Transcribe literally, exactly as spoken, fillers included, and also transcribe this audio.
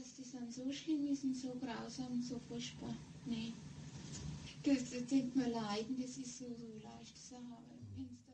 dass die dann so schlimm ist und so grausam und so furchtbar. Nee. Das, das denkt man leiden, das ist so, so leicht zu haben.